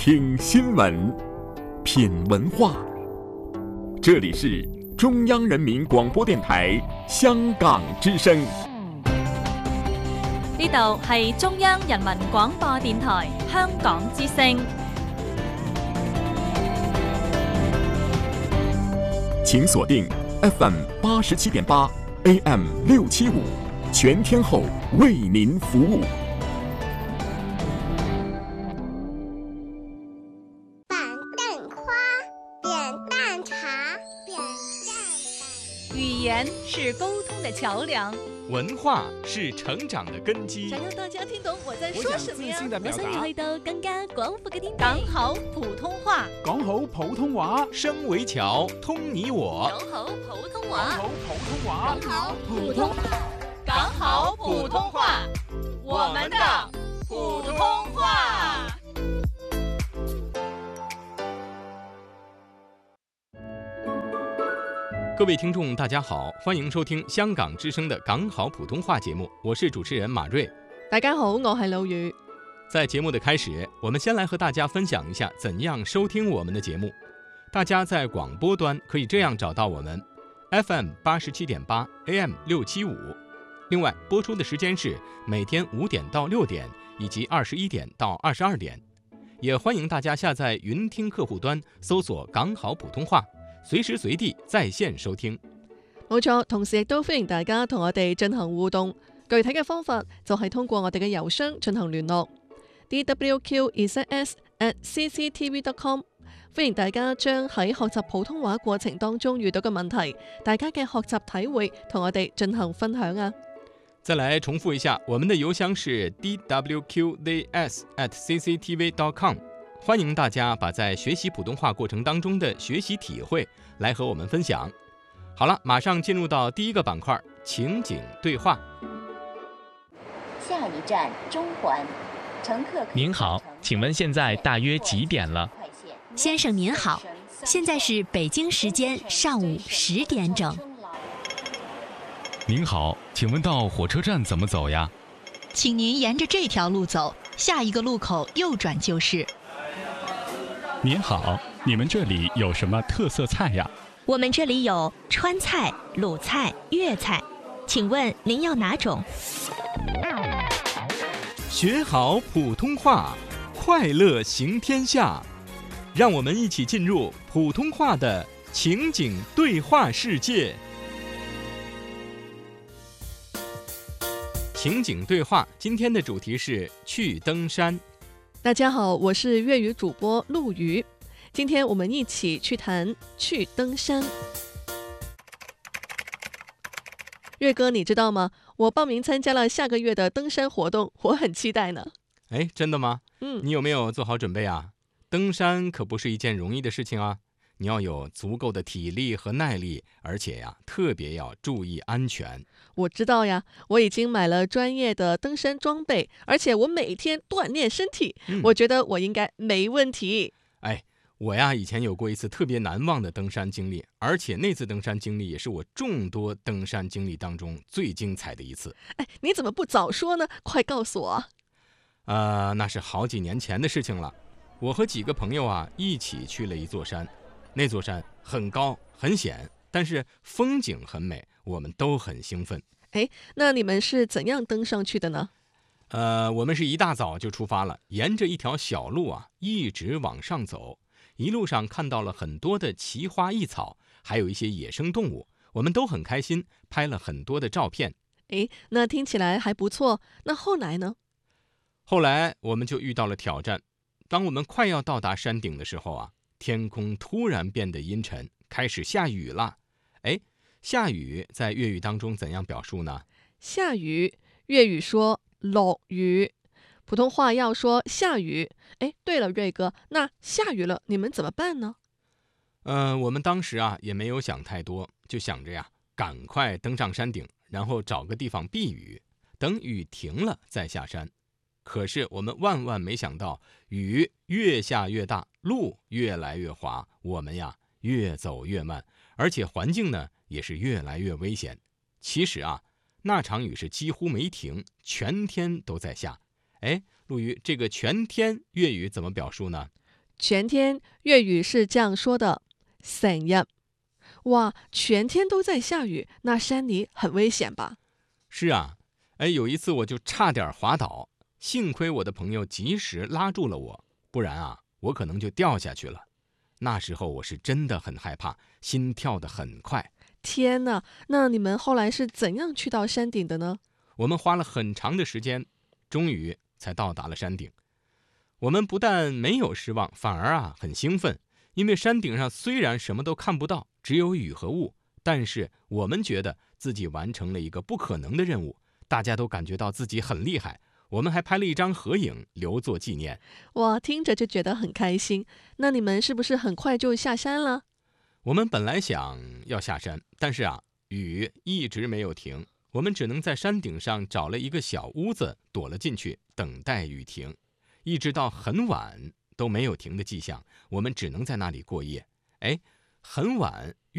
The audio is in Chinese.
听新闻，品文化。这里是中央人民廣播電台香港之聲。 呢度係中央人民廣播電台香港之聲。 請鎖定 FM 87.8 AM 675，全天候為您服務。 語言是溝通的橋梁， 文化是成長的根基。 想讓大家聽懂我在說什麼呀？ 我想要去到更加廣闊嘅天地。 講好普通話， 講好普通話， 聲為橋，通你我。 講好普通話， 講好普通話， 講好普通話，講好普通話，我們的普通話。 各位聽眾大家好，歡迎收聽香港之聲的港好普通話節目，我是主持人馬瑞。 大家好，我係老宇。 在節目的開始，我們先來和大家分享一下怎樣收聽我們的節目。大家在廣播端可以這樣找到我們 FM 87.8 AM 675，另外播出的時間是每天5點到6點以及21點到22點。也歡迎大家下載雲聽客戶端搜索港好普通話，隨時隨地在線收聽。 冇錯，同時亦都歡迎大家同我哋進行互動，具體嘅方法就係通過我哋嘅郵箱進行聯絡 dwqzs@cctv.com。 歡迎大家將喺學習普通話過程當中遇到嘅問題，大家嘅學習體會同我哋進行分享啊。 再來重複一下，我們的郵箱是 dwqzs@cctv.com。 歡迎大家把在學習普通話過程當中的學習體會來和我們分享。好了，馬上進入到第一個板塊，情景對話。 下一站中環，乘客。 您好，請問現在大約幾點了？ 先生您好，現在是北京時間上午10點整。 您好，請問到火車站怎麼走呀？ 請您沿着這條路走，下一個路口右轉就是。 您好，你們這裡有什麼特色菜呀？ 我們這裡有川菜、魯菜、粵菜，請問您要哪種？ 學好普通話，快樂行天下。讓我們一起進入普通話的情景對話世界。情景對話，今天的主題是去登山。 大家好，我是粵語主播陸瑜，今天我們一起去談去登山。瑞哥，你知道嗎？我報名參加了下個月的登山活動，我很期待呢。 哎，真的嗎？你有沒有做好準備啊？登山可不是一件容易的事情啊，你要有足夠的體力和耐力，而且呀，特別要注意安全。 我知道呀，我已經買了專業的登山裝備，而且我每天鍛鍊身體，我覺得我應該沒問題。 哎，我呀以前有過一次特別難忘的登山經歷，而且那次登山經歷也是我眾多登山經歷當中最精彩的一次。 哎，你怎麼不早說呢？快告訴我。 那是好幾年前的事情了。我和幾個朋友啊一起去了一座山，那座山很高很險，但是風景很美，我們都很興奮。 哎，那你們是怎樣登上去的呢？ 我們是一大早就出發了，沿着一條小路啊一直往上走，一路上看到了很多的奇花異草，還有一些野生動物，我們都很開心，拍了很多的照片。 哎，那聽起來還不錯。那後來呢？ 後來我們就遇到了挑戰。當我們快要到達山頂的時候啊，天空突然變得陰沉，開始下雨了。哎，下雨在粵語當中怎樣表述呢？ 下雨，粵語說落雨，普通話要說下雨。哎，對了，瑞哥，那下雨了，你們怎麼辦呢？ 我們當時啊也沒有想太多，就想着呀，趕快登上山頂，然後找個地方避雨，等雨停了再下山。可是我們萬萬沒想到，雨越下越大，路越來越滑，我們呀越走越慢，而且環境呢也是越來越危險。其實啊，那場雨是幾乎沒停，全天都在下。哎，陸瑜，這個全天粵語怎麼表述呢？ 全天粤语是这样说的，成日。哇，全天都在下雨，那山里很危险吧？ 是啊，有一次我就差点滑倒，幸亏我的朋友及时拉住了我，不然啊，我可能就掉下去了。那时候我是真的很害怕，心跳得很快。 天哪，那你们后来是怎样去到山顶的呢？ 我们花了很长的时间，终于才到达了山顶。我们不但没有失望，反而很兴奋，因为山顶上虽然什么都看不到，只有雨和雾，但是我们觉得自己完成了一个不可能的任务，大家都感觉到自己很厉害。我们还拍了一张合影留作纪念。 哇，听着就觉得很开心。那你们是不是很快就下山了？ 我们本来想要下山，但是雨一直没有停，我们只能在山顶上找了一个小屋子躲了进去，等待雨停。一直到很晚都没有停的迹象，我们只能在那里过夜。很晚